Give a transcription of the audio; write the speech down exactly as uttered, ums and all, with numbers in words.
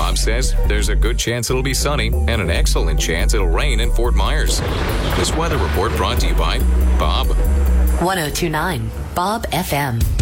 Bob says there's a good chance it'll be sunny and an excellent chance it'll rain in Fort Myers. This weather report brought to you by Bob. ten twenty-nine Bob F M.